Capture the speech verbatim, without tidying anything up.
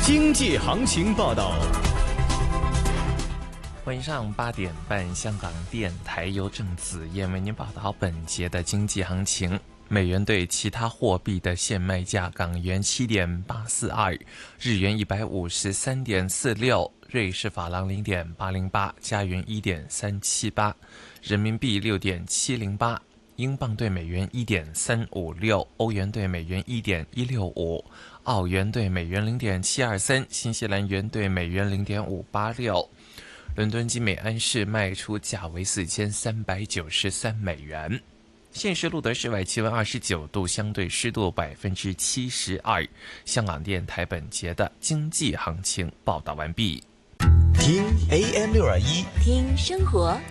经济行情报道。 晚上八点半，香港电台由郑子燕为您报道本节的经济行情。美元对其他货币的现卖价：港元七点八四二，日元一百五十三点四六，瑞士法郎零点八零八，加元一点三七八，人民币六点七零八，英镑对美元一点三五六，欧元对美元一点一六五，澳元对美元零点七二三，新西兰元对美元零点五八六。伦敦金每安士卖出价为四千三百九十三美元。现时录得室外气温二十九度，相对湿度百分之七十二。香港电台本节的经济行情报道完毕。 听 A M 六二一， 听生活